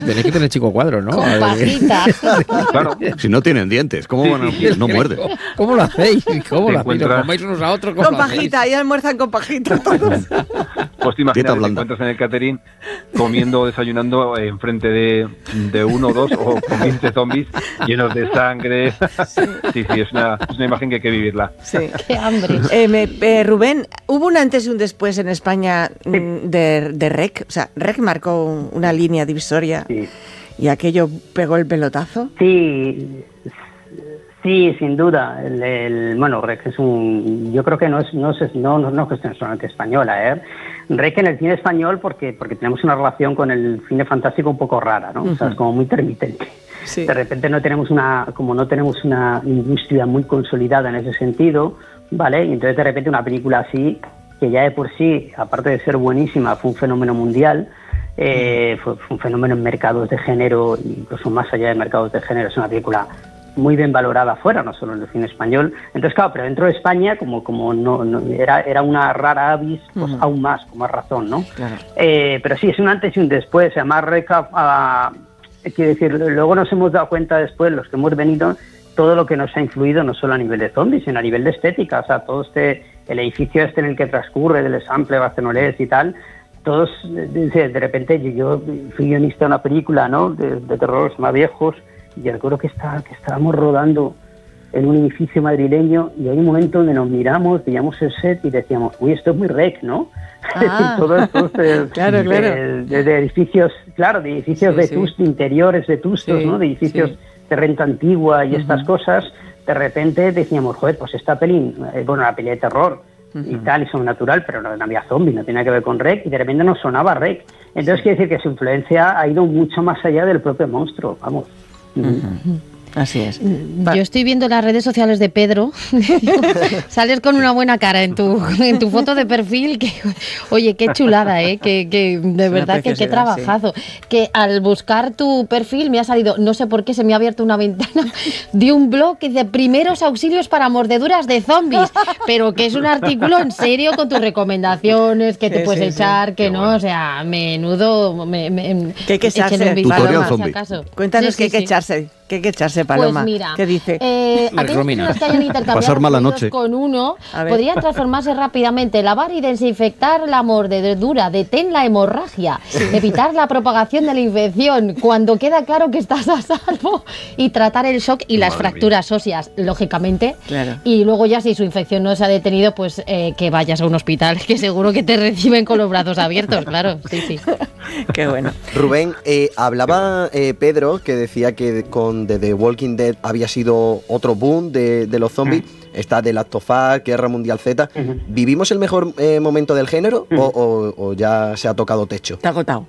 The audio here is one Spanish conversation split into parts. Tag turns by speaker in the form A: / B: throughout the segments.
A: Tenéis que tener chico cuadro, ¿no?
B: Con pajita.
C: Claro, si no tienen dientes, ¿cómo van a...? No muerden.
A: ¿Cómo lo hacéis? ¿Cómo lo hacéis?
C: encuentras-
A: ¿Os coméis unos a otros? ¿Cómo
D: Con
A: lo hacéis?
D: pajita, y almuerzan con pajita todos.
C: Pues te imaginas
E: Dieta
C: que te
E: blanda.
C: encuentras en el catering comiendo o desayunando enfrente de uno o dos o con 20 zombies llenos de sangre. Sí, es una imagen que hay que vivirla.
D: Sí.
B: Qué hambre.
D: Rubén, ¿hubo un antes y un después en España de REC? O sea, REC marcó una línea divisoria
F: Sí.
D: y aquello pegó el pelotazo.
F: Sí, sin duda. Bueno, REC es yo creo que no es cuestión solamente española, ¿eh? REC en el cine español porque tenemos una relación con el cine fantástico un poco rara, ¿no? O sea, es como muy intermitente.
D: Sí.
F: De repente no tenemos una industria muy consolidada en ese sentido, ¿vale? Y entonces de repente una película así, que ya de por sí, aparte de ser buenísima, fue un fenómeno mundial, fue un fenómeno en mercados de género, incluso más allá de mercados de género, es una película muy bien valorada fuera, no solo en el cine español. Entonces, claro, pero dentro de España, como no era una rara avis, pues aún más, con más razón, ¿no?
D: Claro.
F: Pero sí, es un antes y un después. Además, quiero decir, luego nos hemos dado cuenta después, los que hemos venido, todo lo que nos ha influido, no solo a nivel de zombies, sino a nivel de estética. O sea, todo el edificio en el que transcurre, del Sample, Barcelonés y tal, todos, de repente, yo fui guionista de una película, ¿no?, de terror más viejos, y recuerdo que estábamos rodando en un edificio madrileño y hay un momento donde nos miramos, veíamos el set y decíamos, uy, esto es muy REC, ¿no?
D: Ah. Claro.
F: De edificios, claro, de edificios
D: Sí,
F: vetustos, interiores vetustos,
D: Sí,
F: ¿no? De edificios
D: sí.
F: de renta antigua y estas cosas. De repente decíamos, joder, pues esta peli, una peli de terror y tal, y sobrenatural, pero no había zombies, no tenía que ver con REC, y de repente nos sonaba REC. Entonces quiere decir que su influencia ha ido mucho más allá del propio monstruo, vamos.
D: Así es.
B: Yo estoy viendo las redes sociales de Pedro. Sales con una buena cara en tu foto de perfil. Que, oye, qué chulada, ¿eh? Que de verdad que qué trabajazo. Sí. Que al buscar tu perfil me ha salido, no sé por qué, se me ha abierto una ventana de un blog que dice primeros auxilios para mordeduras de zombies. Pero que es un artículo en serio con tus recomendaciones, que te puedes echar, que no, o sea, menudo.
D: Que hay que echarse.
E: Tutorial zombie.
D: Cuéntanos que hay que echarse. ¿Qué hay que echarse, Paloma?
B: Pues mira,
D: ¿qué dice?
B: Aquellas personas que hayan intercambiado
E: Pasar mala noche
B: con uno podrían transformarse rápidamente, lavar y desinfectar la mordedura, detén la hemorragia, evitar la propagación de la infección cuando queda claro que estás a salvo y tratar el shock y las fracturas óseas, lógicamente.
D: Claro.
B: Y luego ya si su infección no se ha detenido, pues que vayas a un hospital, que seguro que te reciben con los brazos abiertos, claro. Sí.
D: Qué bueno.
E: Rubén, hablaba Pedro, que decía que con The Walking Dead había sido otro boom de los zombies. Está The Last of Us, Guerra Mundial Z. ¿Vivimos el mejor momento del género o ya se ha tocado techo?
D: Está agotado.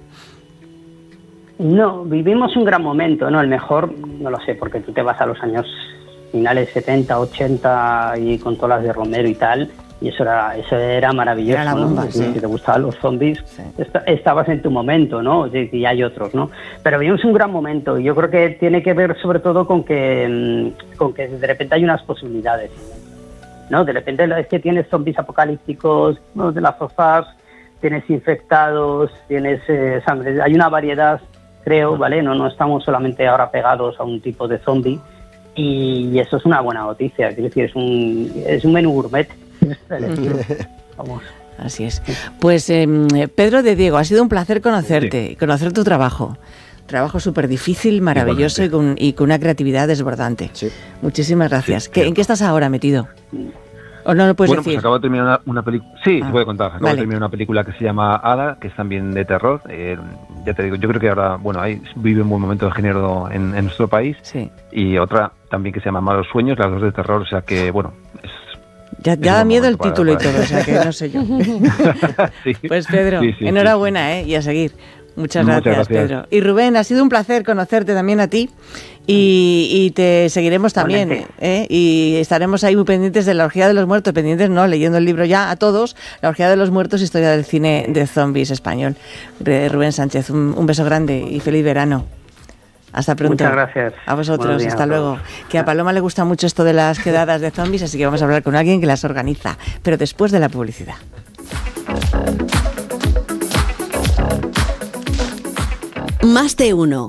F: No, vivimos un gran momento, ¿no? El mejor, no lo sé, porque tú te vas a los años finales 70, 80 y con todas las de Romero y tal, y eso era maravilloso,
D: era la bomba,
F: ¿no?
D: sí.
F: Si te gustaban los zombies,
D: sí.
F: Estabas en tu momento, ¿no? Y hay otros, ¿no? Pero vivimos un gran momento y yo creo que tiene que ver sobre todo con que de repente hay unas posibilidades, ¿no? De repente es que tienes zombies apocalípticos, ¿no? De las sofás, tienes infectados, tienes sangre, hay una variedad, creo, ¿vale? No estamos solamente ahora pegados a un tipo de zombie y eso es una buena noticia, quiero decir, es un menú gourmet. Vamos.
D: Así es. Pues Pedro de Diego, ha sido un placer conocerte, conocer tu trabajo. Trabajo súper difícil, maravilloso y con una creatividad desbordante. Sí. Muchísimas gracias. Sí, ¿En qué estás ahora metido? ¿O no lo puedes decir?
C: Pues acabo de terminar una película. Sí, te puedo contar. Acabo de terminar una película que se llama Ada, que es también de terror. Ya te digo, yo creo que ahora, vive un buen momento de género en nuestro país.
D: Sí.
C: Y otra también que se llama Malos Sueños, las dos de terror, o sea que,
D: Ya da miedo el título y todo, o sea que no sé yo.
C: Sí.
D: Pues Pedro, enhorabuena, y a seguir. Muchas gracias, Pedro. Y Rubén, ha sido un placer conocerte también a ti y te seguiremos también, y estaremos ahí muy pendientes de la Orgía de los Muertos, leyendo el libro ya a todos, la Orgía de los Muertos, historia del cine de zombies español, de Rubén Sánchez. Un beso grande y feliz verano. Hasta pronto.
F: Muchas gracias.
D: A vosotros, hasta luego. Que a Paloma le gusta mucho esto de las quedadas de zombies, así que vamos a hablar con alguien que las organiza, pero después de la publicidad.
G: Más de uno.